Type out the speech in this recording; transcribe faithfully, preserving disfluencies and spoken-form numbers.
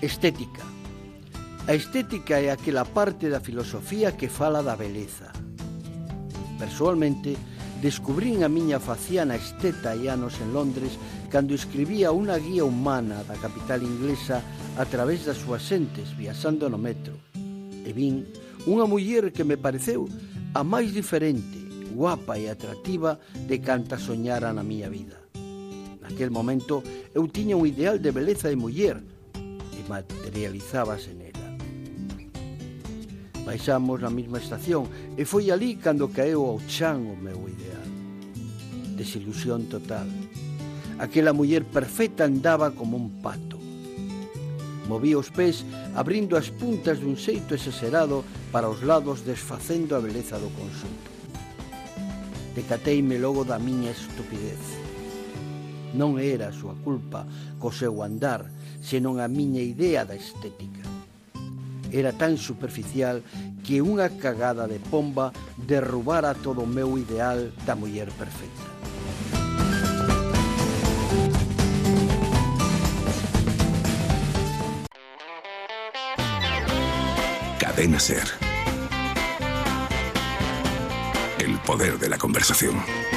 Estética. A estética é aquela parte da filosofía que fala da beleza. Persoalmente, descubrín a miña faciana esteta hai anos en Londres cando escribía unha guía humana da capital inglesa a través das súas xentes viaxando no metro. E vin unha muller que me pareceu a máis diferente, guapa e atractiva de canta soñara na miña vida. Naquel momento eu tiña un ideal de beleza de muller e materializábase nela. Baixamos na mesma estación e foi ali cando caeu ao chan o meu ideal. Desilusión total. Aquela muller perfecta andaba como un pato. Moví os pés abrindo as puntas dun xeito exagerado para os lados desfacendo a beleza do conxunto. Decateime logo da miña estupidez. Non era a súa culpa co seu andar, senón a miña idea da estética. Era tan superficial que unha cagada de pomba derrubara todo o meu ideal da muller perfecta. Cadena Ser. El poder de la conversación.